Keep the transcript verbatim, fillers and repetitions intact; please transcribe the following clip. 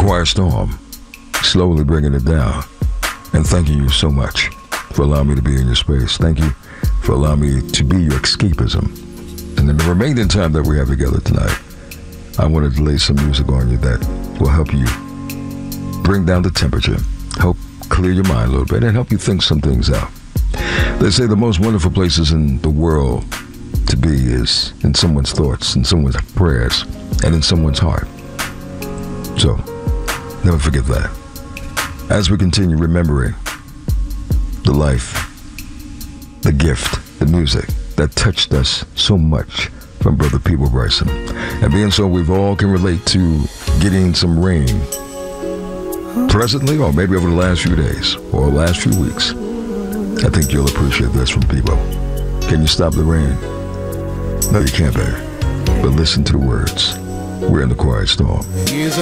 Quiet Storm, slowly bringing it down. And thanking you so much for allowing me to be in your space. Thank you for allowing me to be your escapism. And in the remaining time that we have together tonight, I wanted to lay some music on you that will help you bring down the temperature, help clear your mind a little bit, and help you think some things out. They say the most wonderful places in the world to be is in someone's thoughts, in someone's prayers, and in someone's heart. So, never forget that. As we continue remembering the life, the gift, the music that touched us so much from Brother Peabo Bryson. And being so, we've all can relate to getting some rain presently, or maybe over the last few days or last few weeks. I think you'll appreciate this from Peabo. Can you stop the rain? No, you can't, baby. But listen to the words. We're in the quiet storm.